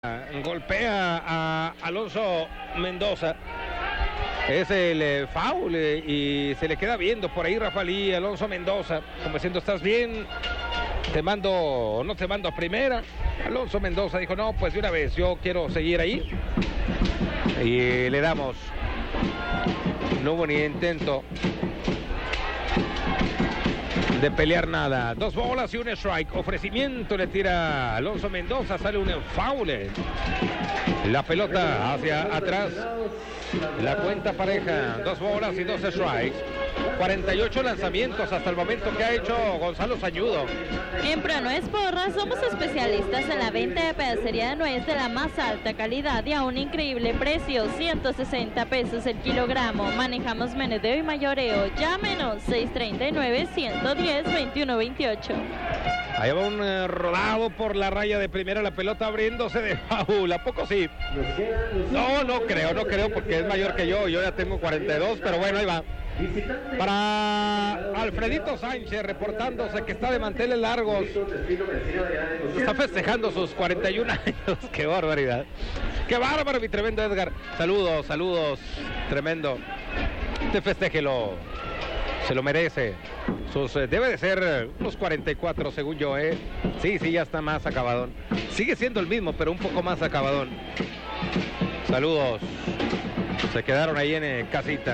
Golpea a Alonso Mendoza. Es el foul y se le queda viendo por ahí Rafael Alonso Mendoza, como diciendo: ¿estás bien? ¿Te mando o no te mando a primera? Alonso Mendoza dijo: no, pues de una vez, yo quiero seguir ahí. Y le damos. No hubo ni intento de pelear nada. 2 bolas y un strike. Ofrecimiento le tira Alonso Mendoza. Sale un foul. La pelota hacia atrás. La cuenta pareja. 2 bolas y 2 strikes. 48 lanzamientos hasta el momento que ha hecho Gonzalo Sañudo. En Pronuez Porras somos especialistas en la venta de pedacería de nuez de la más alta calidad y a un increíble precio, 160 pesos el kilogramo. Manejamos menudeo y mayoreo. Llámenos 639-110-2128. Ahí va un rodado por la raya de primera, la pelota abriéndose de foul. ¿A poco sí? No creo porque es mayor que yo ya tengo 42, pero bueno, ahí va. Para Alfredito Sánchez, reportándose que está de manteles largos. Está festejando sus 41 años. ¡Qué barbaridad! ¡Qué bárbaro, mi tremendo Edgar! Saludos, tremendo. Este festéjelo. Se lo merece. Debe de ser unos 44, según yo, ¿eh? Sí, ya está más acabadón. Sigue siendo el mismo, pero un poco más acabadón. Saludos. Se quedaron ahí en casita.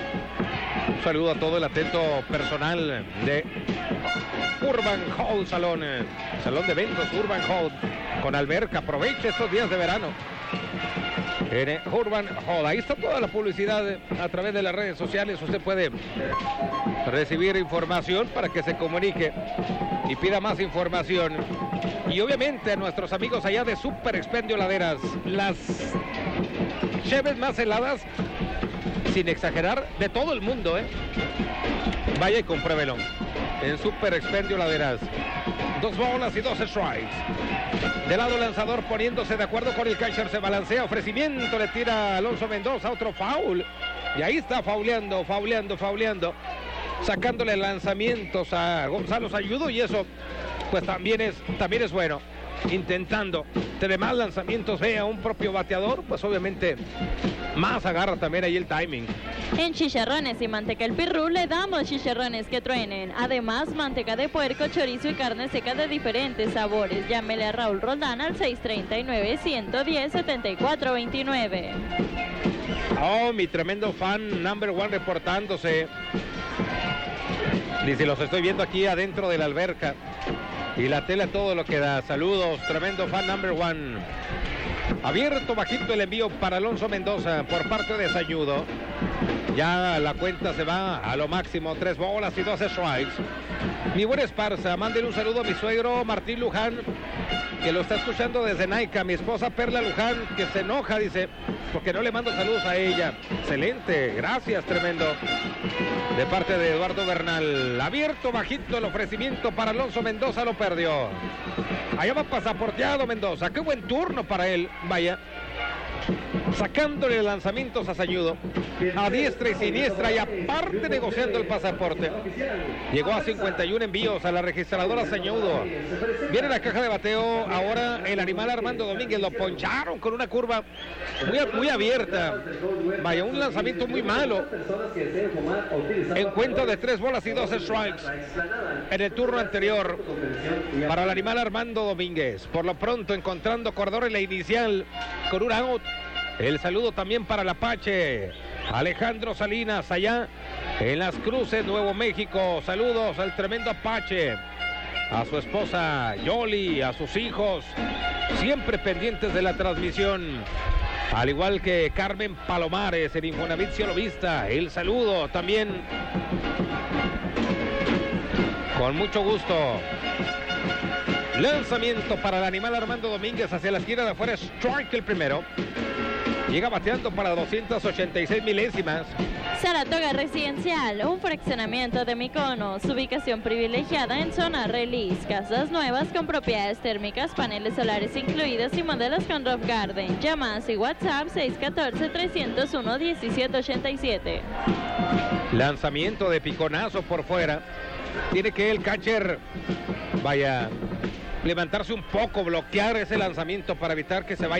Un saludo a todo el atento personal de Urban Hall Salón de eventos Urban Hall, con alberca. Aproveche estos días de verano en Urban Hall. Ahí está toda la publicidad a través de las redes sociales. Usted puede recibir información para que se comunique y pida más información. Y obviamente a nuestros amigos allá de Super Expendio Laderas, las cheves más heladas, sin exagerar, de todo el mundo, ¿eh? Vaya y compruébelo en Super Expendio Laderas. 2 bolas y 2 strikes. De lado lanzador, poniéndose de acuerdo con el catcher, se balancea. Ofrecimiento, le tira Alonso Mendoza, otro foul. Y ahí está fauleando. Sacándole lanzamientos a Gonzalo Sañudo, y eso pues también es bueno. Intentando entre más lanzamientos vea un propio bateador, pues obviamente más agarra también ahí el timing. En Chicharrones y Manteca El Pirrú le damos chicharrones que truenen. Además, manteca de puerco, chorizo y carne seca de diferentes sabores. Llámele a Raúl Roldán al 639-110-7429. Oh, mi tremendo fan number one reportándose. Dice: los estoy viendo aquí adentro de la alberca y la tela todo lo que da. Saludos, tremendo fan number one. Abierto, bajito el envío para Alonso Mendoza por parte de Sañudo. Ya la cuenta se va a lo máximo. 3 bolas y 2 strikes. Mi buen Esparza, mándenle un saludo a mi suegro Martín Luján, que lo está escuchando desde Naica. Mi esposa Perla Luján, que se enoja, dice, porque no le mando saludos a ella. Excelente, gracias, tremendo. De parte de Eduardo Bernal. Abierto, bajito el ofrecimiento para Alonso Mendoza, lo perdió. Allá va pasaporteado Mendoza. Qué buen turno para él, vaya. Sacándole lanzamientos a Sañudo, a diestra y siniestra, y aparte negociando el pasaporte. Llegó a 51 envíos a la registradora Sañudo. Viene la caja de bateo ahora el animal Armando Domínguez. Lo poncharon con una curva muy abierta. Vaya, un lanzamiento muy malo. Encuentro de 3 bolas y 2 strikes en el turno anterior para el animal Armando Domínguez. Por lo pronto encontrando corredor en la inicial con un out. El saludo también para el Apache Alejandro Salinas, allá en Las Cruces, Nuevo México. Saludos al tremendo Apache, a su esposa Yoli, a sus hijos, siempre pendientes de la transmisión. Al igual que Carmen Palomares, en Infonavit Cielo Vista. El saludo también, con mucho gusto. Lanzamiento para el animal Armando Domínguez hacia la esquina de afuera. Strike el primero. Llega bateando para 286 milésimas. Saratoga Residencial, un fraccionamiento de Mykonos, ubicación privilegiada en zona release, casas nuevas con propiedades térmicas, paneles solares incluidos y modelos con roof garden. Llamadas y WhatsApp 614-301-1787. Lanzamiento de piconazo por fuera. Tiene que el catcher, vaya, levantarse un poco, bloquear ese lanzamiento para evitar que se vaya